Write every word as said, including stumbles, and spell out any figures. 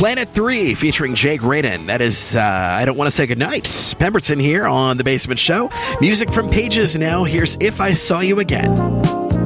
Planet three featuring Jake Radin. That is, uh, I Don't Want to Say Goodnight. Pemberton here on The Basement Show. Music from Pages now. Here's If I Saw You Again.